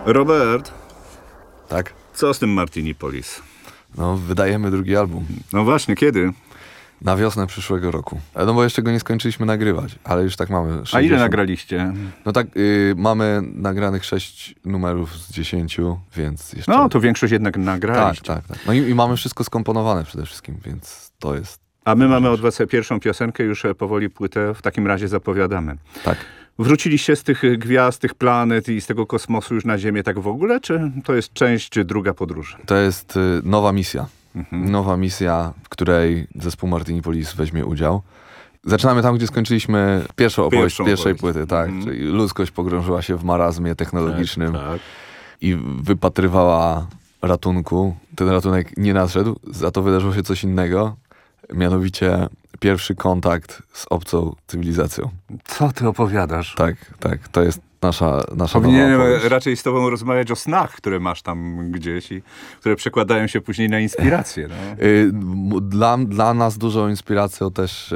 Robert, Tak? co z tym Martini Police? No, wydajemy drugi album. No właśnie, kiedy? Na wiosnę przyszłego roku. No bo jeszcze go nie skończyliśmy nagrywać, ale już tak mamy 60. A ile nagraliście? No tak, mamy nagranych 6 numerów z 10, więc jeszcze... No, to większość jednak nagraliście. Tak. No i mamy wszystko skomponowane przede wszystkim, więc to jest... A my mamy od was pierwszą piosenkę, już powoli płytę w takim razie zapowiadamy. Tak. Wróciliście z tych gwiazd, tych planet i z tego kosmosu już na Ziemię tak w ogóle, czy to jest część druga podróży? To jest nowa misja. Nowa misja, w której zespół Martini Police weźmie udział. Zaczynamy tam, gdzie skończyliśmy pierwszą opowieść pierwszej płyty, tak. Czyli ludzkość pogrążyła się w marazmie technologicznym Tak. i wypatrywała ratunku. Ten ratunek nie nadszedł, za to wydarzyło się coś innego, mianowicie pierwszy kontakt z obcą cywilizacją. Co ty opowiadasz? Tak, to jest nasza Powinienem nowa opowieść. raczej z tobą rozmawiać o snach, które masz tam gdzieś i które przekładają się później na inspirację. No. Dla nas dużą inspiracją też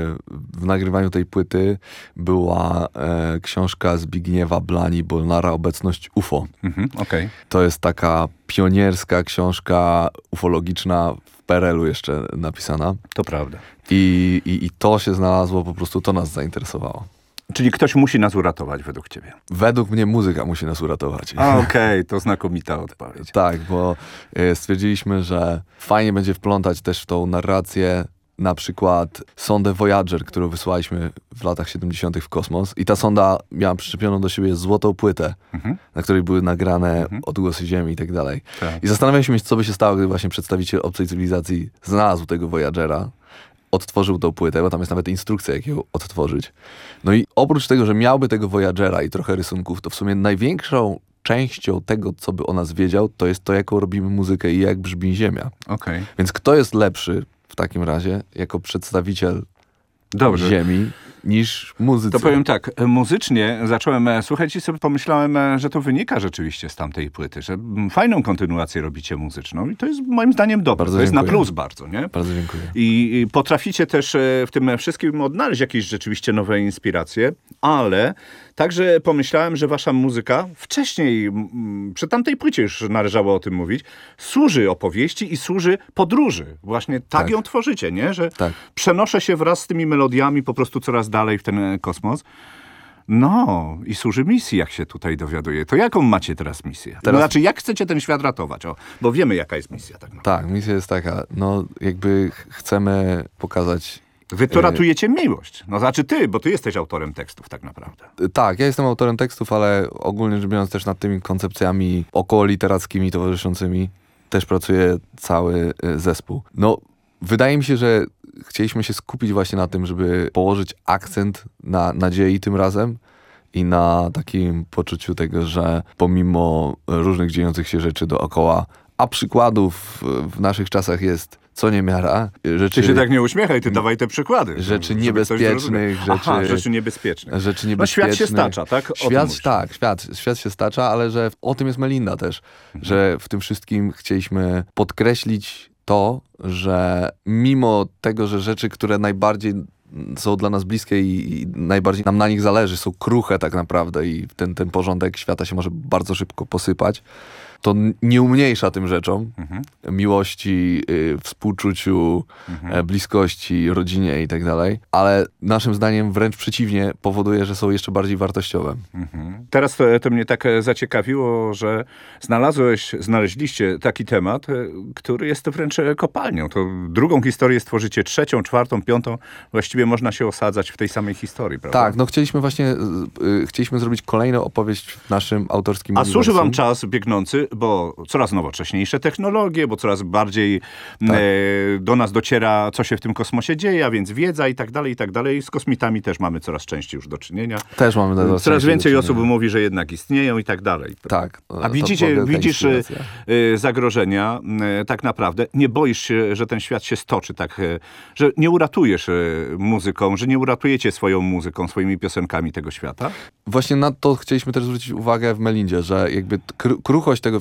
w nagrywaniu tej płyty była książka Zbigniewa Blani-Bolnara Obecność UFO. Okej. To jest taka pionierska książka ufologiczna w PRL-u jeszcze napisana. To prawda. I to się znalazło, po prostu to nas zainteresowało. Czyli ktoś musi nas uratować według ciebie. Według mnie muzyka musi nas uratować. Okej, to znakomita odpowiedź. Tak, bo stwierdziliśmy, że fajnie będzie wplątać też w tą narrację na przykład sondę Voyager, którą wysłaliśmy w latach 70. w kosmos. I ta sonda miała przyczepioną do siebie złotą płytę, na której były nagrane odgłosy Ziemi i tak dalej. Tak. I zastanawialiśmy się, co by się stało, gdyby właśnie przedstawiciel obcej cywilizacji znalazł tego Voyagera, odtworzył tą płytę, bo tam jest nawet instrukcja, jak ją odtworzyć. No i oprócz tego, że miałby tego Voyagera i trochę rysunków, to w sumie największą częścią tego, co by o nas wiedział, to jest to, jaką robimy muzykę i jak brzmi Ziemia. Okej. Więc kto jest lepszy w takim razie, jako przedstawiciel Dobrze. Ziemi, niż muzycy? To powiem tak, muzycznie zacząłem słuchać i sobie pomyślałem, że to wynika rzeczywiście z tamtej płyty, że fajną kontynuację robicie muzyczną i to jest moim zdaniem dobre. Bardzo To jest na dziękuję. plus bardzo, nie? Bardzo dziękuję. I potraficie też w tym wszystkim odnaleźć jakieś rzeczywiście nowe inspiracje, ale także pomyślałem, że wasza muzyka wcześniej, przy tamtej płycie już należało o tym mówić, służy opowieści i służy podróży. Właśnie tak ją tworzycie, nie? Że Tak. przenoszę się wraz z tymi melodiami po prostu coraz dalej w ten kosmos. No, i służy misji, jak się tutaj dowiaduję. To jaką macie teraz misję? Teraz- Znaczy, jak chcecie ten świat ratować? Bo wiemy, jaka jest misja tak naprawdę. Tak, misja jest taka, no jakby chcemy pokazać... Wy to ratujecie miłość. No znaczy ty, bo ty jesteś autorem tekstów tak naprawdę. Tak, ja jestem autorem tekstów, ale ogólnie rzecz biorąc też nad tymi koncepcjami okołoliterackimi towarzyszącymi też pracuje cały zespół. No, wydaje mi się, że chcieliśmy się skupić właśnie na tym, żeby położyć akcent na nadziei tym razem i na takim poczuciu tego, że pomimo różnych dziejących się rzeczy dookoła, a przykładów w naszych czasach jest co niemiara, rzeczy... Ty się tak nie uśmiechaj, ty dawaj te przykłady. Rzeczy żeby ktoś niebezpiecznych, zrozumiał. Aha, rzeczy rzeczy niebezpiecznych. Rzeczy No niebezpiecznych. świat się stacza, tak? O tym Świat, mówisz. tak, świat się stacza, ale że o tym jest Melinda też, że w tym wszystkim chcieliśmy podkreślić to, że mimo tego, że rzeczy, które najbardziej są dla nas bliskie i najbardziej nam na nich zależy, są kruche tak naprawdę i ten porządek świata się może bardzo szybko posypać, to nie umniejsza tym rzeczom miłości, współczuciu, bliskości, rodzinie i tak dalej, ale naszym zdaniem wręcz przeciwnie powoduje, że są jeszcze bardziej wartościowe. Teraz to mnie tak zaciekawiło, że znaleźliście taki temat, który jest wręcz kopalnią. To drugą historię stworzycie, trzecią, czwartą, piątą. Właściwie można się osadzać w tej samej historii, prawda? Tak, no chcieliśmy zrobić kolejną opowieść w naszym autorskim A służy wam uniwersum. czas biegnący, bo coraz nowocześniejsze technologie, bo coraz bardziej do nas dociera, co się w tym kosmosie dzieje, a więc wiedza i tak dalej, i tak dalej. Z kosmitami też mamy coraz częściej już do czynienia. Też mamy Coraz częściej więcej do osób czynienia. mówi, że jednak istnieją i tak dalej. Tak. A to widzisz w ogóle ta inspiracja. zagrożenia tak naprawdę. Nie boisz się, że ten świat się stoczy tak, że nie uratujesz muzyką, że nie uratujecie swoją muzyką, swoimi piosenkami tego świata? Właśnie na to chcieliśmy też zwrócić uwagę w Melindzie, że jakby kruchość tego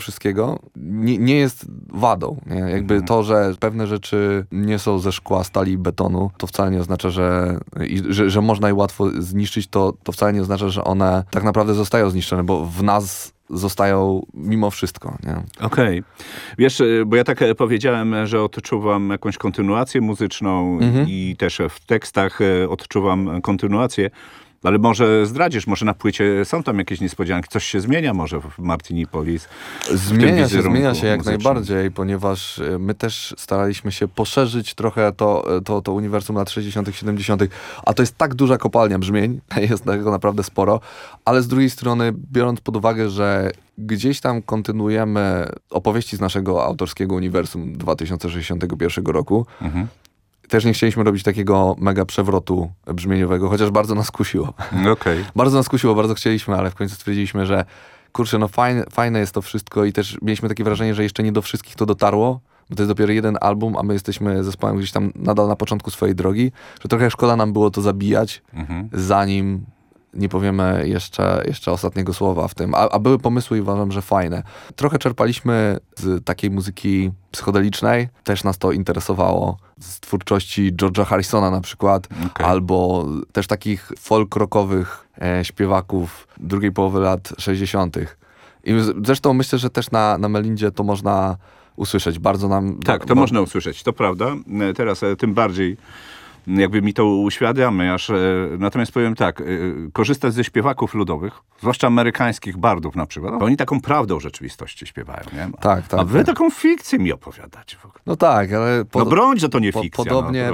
wszystkiego nie jest wadą. Nie? Jakby to, że pewne rzeczy nie są ze szkła, stali i betonu, to wcale nie oznacza, że można je łatwo zniszczyć, to wcale nie oznacza, że one tak naprawdę zostają zniszczone, bo w nas zostają mimo wszystko. Nie? Okej. Wiesz, bo ja tak powiedziałem, że odczuwam jakąś kontynuację muzyczną i też w tekstach odczuwam kontynuację, ale może zdradzisz, może na płycie są tam jakieś niespodzianki, coś się zmienia może w Martinipolis? Zmienia się jak najbardziej, ponieważ my też staraliśmy się poszerzyć trochę to uniwersum lat 60., 70., a to jest tak duża kopalnia brzmień, jest tego naprawdę sporo, ale z drugiej strony, biorąc pod uwagę, że gdzieś tam kontynuujemy opowieści z naszego autorskiego uniwersum 2061 roku, też nie chcieliśmy robić takiego mega przewrotu brzmieniowego, chociaż bardzo nas kusiło. Okej. Bardzo nas kusiło, bardzo chcieliśmy, ale w końcu stwierdziliśmy, że kurczę, no fajne jest to wszystko i też mieliśmy takie wrażenie, że jeszcze nie do wszystkich to dotarło, bo to jest dopiero jeden album, a my jesteśmy zespołem gdzieś tam nadal na początku swojej drogi, że trochę szkoda nam było to zabijać, zanim nie powiemy jeszcze ostatniego słowa w tym. A były pomysły i uważam, że fajne. Trochę czerpaliśmy z takiej muzyki psychodelicznej, też nas to interesowało. Z twórczości George'a Harrisona na przykład, albo też takich folk rockowych śpiewaków drugiej połowy lat 60. I zresztą myślę, że też na Melindzie to można usłyszeć. Bardzo nam... Tak, to można usłyszeć, to prawda. Teraz tym bardziej jakby mi to uświadamia, natomiast powiem tak, korzystać ze śpiewaków ludowych, zwłaszcza amerykańskich bardów na przykład, bo oni taką prawdę o rzeczywistości śpiewają, nie? Tak. A wy taką fikcję mi opowiadacie w ogóle. No tak, ale... No broń, że to nie fikcja.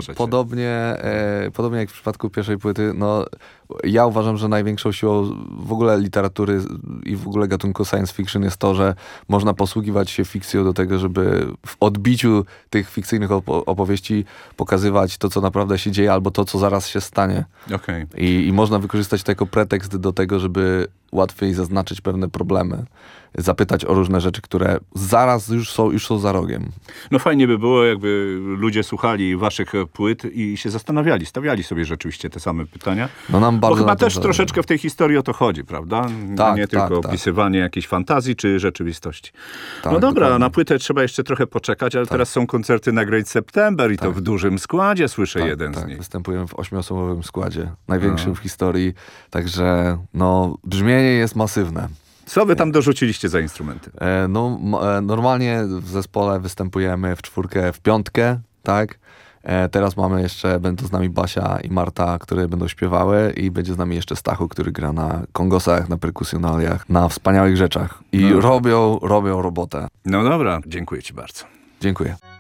Podobnie jak w przypadku pierwszej płyty, no ja uważam, że największą siłą w ogóle literatury i w ogóle gatunku science fiction jest to, że można posługiwać się fikcją do tego, żeby w odbiciu tych fikcyjnych opowieści pokazywać to, co naprawdę się dzieje, albo to, co zaraz się stanie. I można wykorzystać to jako pretekst do tego, żeby łatwiej zaznaczyć pewne problemy, zapytać o różne rzeczy, które zaraz już są za rogiem. No fajnie by było, jakby ludzie słuchali waszych płyt i się zastanawiali, stawiali sobie rzeczywiście te same pytania. No nam bardzo bo chyba też troszeczkę w tej historii o to chodzi, prawda? Nie tylko opisywanie jakiejś fantazji czy rzeczywistości. No dobra, dokładnie. Na płytę trzeba jeszcze trochę poczekać, ale teraz są koncerty na Great September i to w dużym składzie, słyszę jeden z nich. Występujemy w 8-osobowym składzie, największym w historii, także brzmienie jest masywne. Co wy tam dorzuciliście za instrumenty? Normalnie w zespole występujemy w czwórkę, w piątkę, tak? Teraz będą z nami Basia i Marta, które będą śpiewały i będzie z nami jeszcze Stachu, który gra na kongosach, na perkusjonaliach, na wspaniałych rzeczach. I robią robotę. No dobra, dziękuję ci bardzo. Dziękuję.